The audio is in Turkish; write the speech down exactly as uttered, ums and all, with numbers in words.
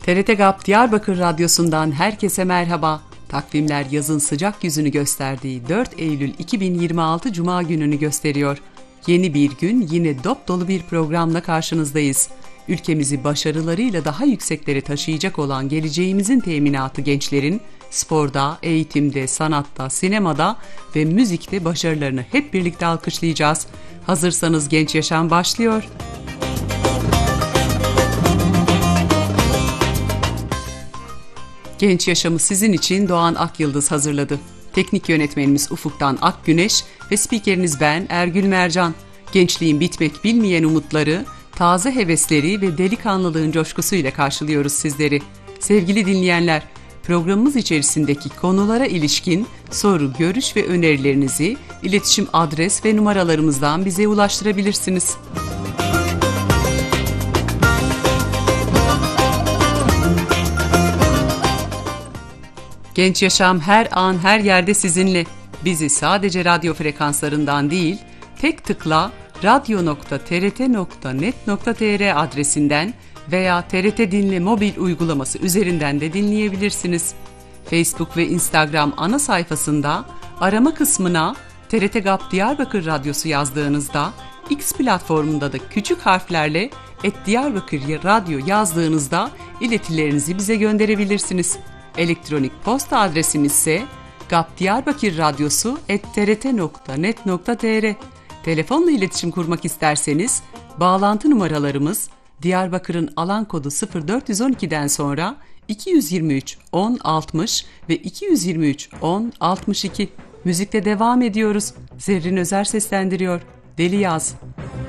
T R T GAP Diyarbakır Radyosu'ndan herkese merhaba. Takvimler yazın sıcak yüzünü gösterdiği dört Eylül iki bin yirmi altı Cuma gününü gösteriyor. Yeni bir gün, yine dop dolu bir programla karşınızdayız. Ülkemizi başarılarıyla daha yükseklere taşıyacak olan geleceğimizin teminatı gençlerin sporda, eğitimde, sanatta, sinemada ve müzikte başarılarını hep birlikte alkışlayacağız. Hazırsanız Genç Yaşam başlıyor. Genç Yaşam'ı sizin için Doğan Akyıldız hazırladı. Teknik yönetmenimiz Ufuk'tan Akgüneş ve spikeriniz ben Ergül Mercan. Gençliğin bitmek bilmeyen umutları, taze hevesleri ve delikanlılığın coşkusuyla karşılıyoruz sizleri. Sevgili dinleyenler, programımız içerisindeki konulara ilişkin soru, görüş ve önerilerinizi iletişim adres ve numaralarımızdan bize ulaştırabilirsiniz. Genç Yaşam her an her yerde sizinle. Bizi sadece radyo frekanslarından değil, tek tıkla radyo nokta t r t nokta net nokta t r adresinden veya T R T Dinle mobil uygulaması üzerinden de dinleyebilirsiniz. Facebook ve Instagram ana sayfasında arama kısmına T R T GAP Diyarbakır Radyosu yazdığınızda, X platformunda da küçük harflerle et Diyarbakır Radyo yazdığınızda iletilerinizi bize gönderebilirsiniz. Elektronik posta adresimiz ise gapdiyarbakırradyosu et t r t nokta net nokta t r. Telefonla iletişim kurmak isterseniz bağlantı numaralarımız Diyarbakır'ın alan kodu sıfır dört yüz on iki'den sonra iki yüz yirmi üç on altmış ve iki yüz yirmi üç on altmış iki. Müzikle devam ediyoruz. Zerrin Özer seslendiriyor. Deli Yaz.